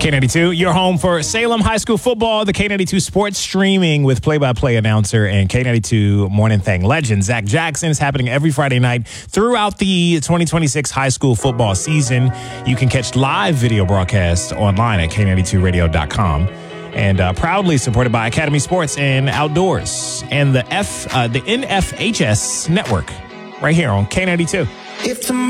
K92, your home for Salem High School football, the K92 Sports streaming with play-by-play announcer and K92 Morning Thang legend Zach Jackson is happening every Friday night throughout the 2026 high school football season. You can catch live video broadcasts online at K92radio.com. And proudly supported by Academy Sports and Outdoors and the NFHS network right here on K92. If tomorrow